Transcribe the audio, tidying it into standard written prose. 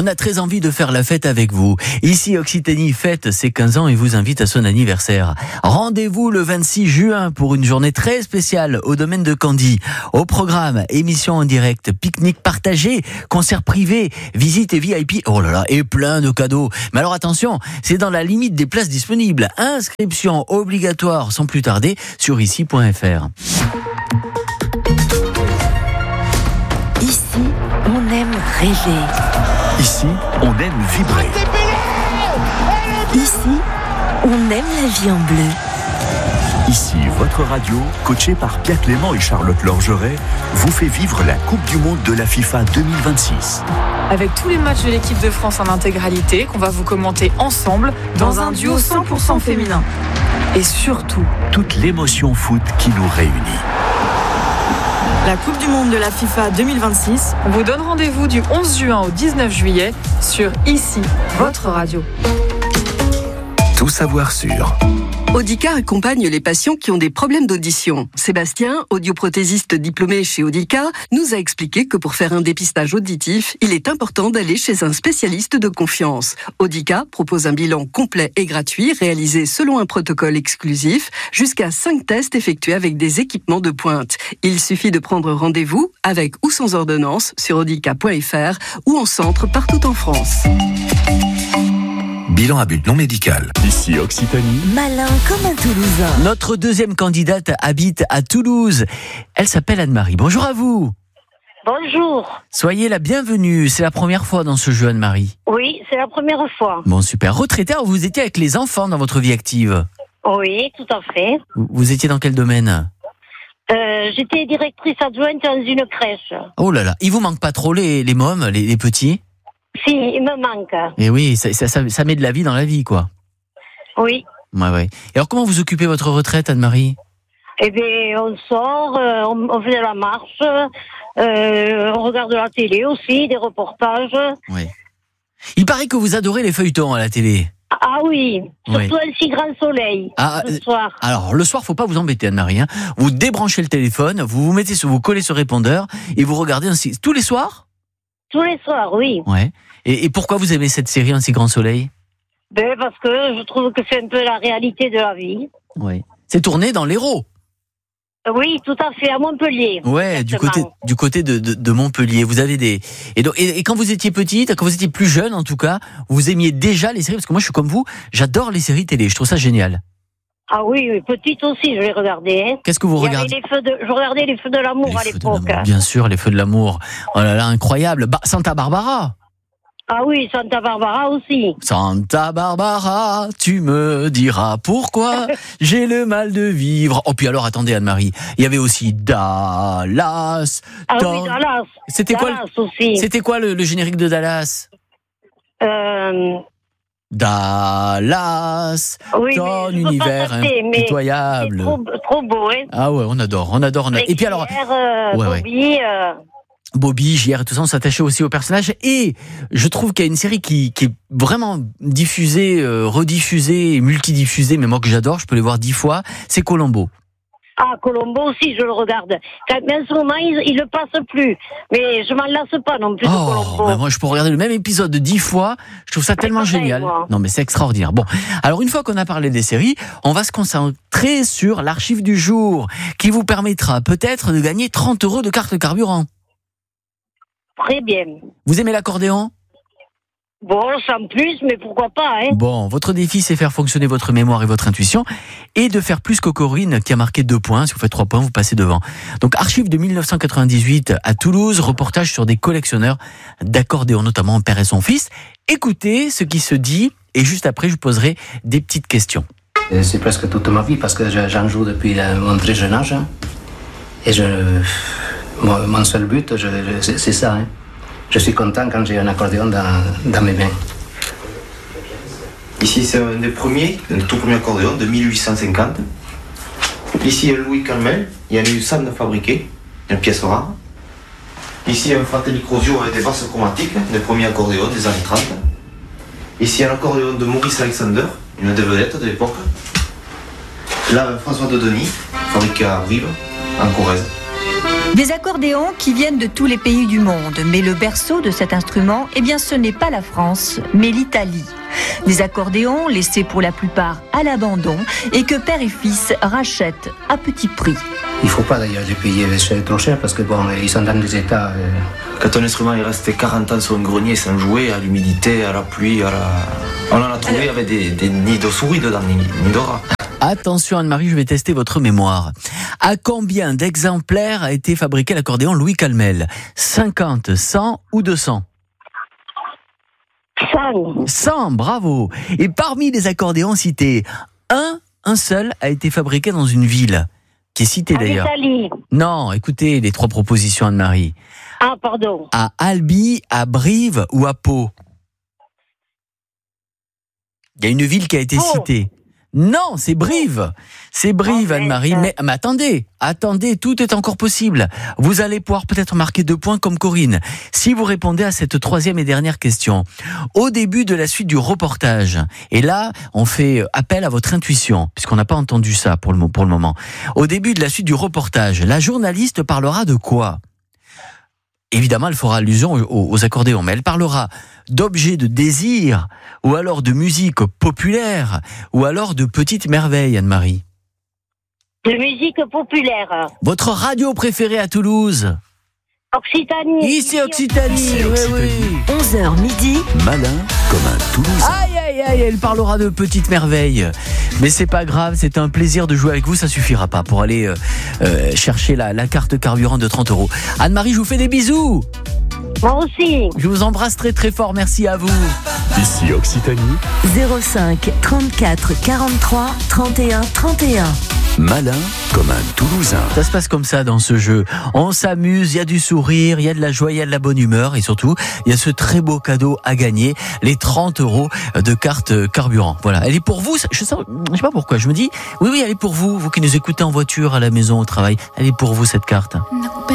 On a très envie de faire la fête avec vous. Ici, Occitanie fête ses 15 ans et vous invite à son anniversaire. Rendez-vous le 26 juin pour une journée très spéciale au domaine de Candy. Au programme, émission en direct, pique-nique partagé, concert privé, visite et VIP. Oh là là, et plein de cadeaux. Mais alors attention, c'est dans la limite des places disponibles. Inscription obligatoire sans plus tarder sur ici.fr. Ici, on aime rêver. Ici, on aime vibrer. Ici, on aime la vie en bleu. Ici, votre radio, coachée par Pierre Clément et Charlotte Lorgeret, vous fait vivre la Coupe du Monde de la FIFA 2026. Avec tous les matchs de l'équipe de France en intégralité, qu'on va vous commenter ensemble dans un duo 100% féminin. Et surtout, toute l'émotion foot qui nous réunit. La Coupe du Monde de la FIFA 2026 vous donne rendez-vous du 11 juin au 19 juillet sur Ici, votre radio. Tout savoir sur... Audica accompagne les patients qui ont des problèmes d'audition. Sébastien, audioprothésiste diplômé chez Audica, nous a expliqué que pour faire un dépistage auditif, il est important d'aller chez un spécialiste de confiance. Audica propose un bilan complet et gratuit réalisé selon un protocole exclusif, jusqu'à 5 tests effectués avec des équipements de pointe. Il suffit de prendre rendez-vous avec ou sans ordonnance sur audica.fr ou en centre partout en France. Bilan à but non médical. Ici Occitanie. Malin comme un Toulousain. Notre deuxième candidate habite à Toulouse. Elle s'appelle Anne-Marie. Bonjour à vous. Bonjour. Soyez la bienvenue. C'est la première fois dans ce jeu, Anne-Marie. Oui, c'est la première fois. Bon, super. Retraitée, alors vous étiez avec les enfants dans votre vie active. Oui, tout à fait. Vous étiez dans quel domaine ? J'étais directrice adjointe dans une crèche. Oh là là. Il vous manque pas trop les mômes, les petits ? Si, il me manque. Et oui, ça met de la vie dans la vie, quoi. Oui. Ouais. Et alors, comment vous occupez votre retraite, Anne-Marie ? Eh bien, on sort, on fait de la marche, on regarde la télé aussi, des reportages. Oui. Il paraît que vous adorez les feuilletons à la télé. Ah oui, surtout un si grand soleil, le soir. Alors, le soir, faut pas vous embêter, Anne-Marie. Hein. Vous débranchez le téléphone, vous collez sur répondeur et vous regardez ainsi tous les soirs ? Tous les soirs, oui. Ouais. Et pourquoi vous aimez cette série, Un si grand soleil ? Ben, parce que je trouve que c'est un peu la réalité de la vie. Oui. C'est tourné dans l'Hérault. Oui, tout à fait, à Montpellier. Ouais, du côté de Montpellier. Vous avez des... Et quand vous étiez petite, quand vous étiez plus jeune en tout cas, vous aimiez déjà les séries ? Parce que moi, je suis comme vous, j'adore les séries télé, je trouve ça génial. Ah oui, petite aussi, je les regardais. Hein. Qu'est-ce que vous regardez ? Je regardais les Feux de l'amour à l'époque. Bien sûr, les Feux de l'amour. Oh là là, incroyable. Santa Barbara. Ah oui, Santa Barbara aussi. Santa Barbara, tu me diras pourquoi j'ai le mal de vivre. Oh, puis alors, attendez, Anne-Marie, il y avait aussi Dallas. Ah oui, Dallas. C'était quoi le générique de Dallas ? Dallas, oui, ton univers impitoyable. Trop beau, hein. Ah ouais, on adore. Et puis alors, Bobby, JR et tout ça, on s'attachait aussi au personnage. Et je trouve qu'il y a une série qui est vraiment diffusée, rediffusée, multidiffusée, mais moi que j'adore, je peux les voir 10 fois, c'est Columbo. Ah, Columbo aussi, je le regarde. Mais en ce moment, il le passe plus. Mais je m'en lasse pas non plus de Columbo. Ben moi, je peux regarder le même épisode 10 fois. Je trouve ça tellement génial. Moi. Non, mais c'est extraordinaire. Bon, alors une fois qu'on a parlé des séries, on va se concentrer sur l'archive du jour, qui vous permettra peut-être de gagner 30 € de carte carburant. Très bien. Vous aimez l'accordéon ? Bon, sans plus, mais pourquoi pas, hein. Bon, votre défi, c'est faire fonctionner votre mémoire et votre intuition et de faire plus que Corinne qui a marqué 2 points. Si vous faites 3 points, vous passez devant. Donc, archive de 1998 à Toulouse, reportage sur des collectionneurs d'accordéons, notamment un père et son fils. Écoutez ce qui se dit et juste après, je poserai des petites questions. C'est presque toute ma vie parce que j'en joue depuis mon très jeune âge. Et mon seul but, c'est ça, hein. Je suis content quand j'ai un accordéon dans mes mains. Ici, c'est un des premiers, le tout premier accordéon de 1850. Ici, il y a Louis Calmel, il y a eu 100 fabriqués, une pièce rare. Ici, un Fratelli Crosio avec des basses chromatiques, le premier accordéon des années 30. Ici, un accordéon de Maurice Alexander, une des vedettes de l'époque. Là, François de Denis, fabriqué à Brive, en Corrèze. Des accordéons qui viennent de tous les pays du monde, mais le berceau de cet instrument, eh bien, ce n'est pas la France, mais l'Italie. Des accordéons laissés pour la plupart à l'abandon et que père et fils rachètent à petit prix. Il ne faut pas d'ailleurs les payer trop cher parce que bon, ils sont dans des états... Quand un instrument est resté 40 ans sur un grenier sans jouer, à l'humidité, à la pluie, on en a trouvé avec des nids de souris dedans, nids de rats. Attention Anne-Marie, je vais tester votre mémoire. À combien d'exemplaires a été fabriqué l'accordéon Louis Calmel ? 50, 100 ou 200 ? 100. 100, bravo. Et parmi les accordéons cités, un seul a été fabriqué dans une ville, qui est citée d'ailleurs. En Italie. Non, écoutez les 3 propositions Anne-Marie. Ah, pardon. À Albi, à Brive ou à Pau ? Il y a une ville qui a été citée. Non, c'est Brive. C'est Brive, Anne-Marie. Mais attendez, tout est encore possible. Vous allez pouvoir peut-être marquer 2 points comme Corinne. Si vous répondez à cette 3e et dernière question. Au début de la suite du reportage, et là, on fait appel à votre intuition, puisqu'on n'a pas entendu ça pour le moment. Au début de la suite du reportage, la journaliste parlera de quoi ? Évidemment, elle fera allusion aux accordéons, mais elle parlera d'objets de désir, ou alors de musique populaire, ou alors de petites merveilles, Anne-Marie. De musique populaire. Votre radio préférée à Toulouse ? Occitanie. Ici Occitanie, oui. 11h midi. Malin comme un Toulousain. Aïe, elle parlera de petites merveilles. Mais c'est pas grave, c'est un plaisir de jouer avec vous, ça suffira pas pour aller chercher la carte carburant de 30 €. Anne-Marie, je vous fais des bisous. Moi aussi. Je vous embrasse très très fort, merci à vous. Ici Occitanie. 05 34 43 31 31. Malin comme un Toulousain. Ça se passe comme ça dans ce jeu. On s'amuse, il y a du sourire, il y a de la joie, il y a de la bonne humeur et surtout, il y a ce très beau cadeau à gagner, les 30 € de carte carburant. Voilà, elle est pour vous. Je sais pas pourquoi, je me dis, oui, elle est pour vous, vous qui nous écoutez en voiture, à la maison, au travail. Elle est pour vous cette carte.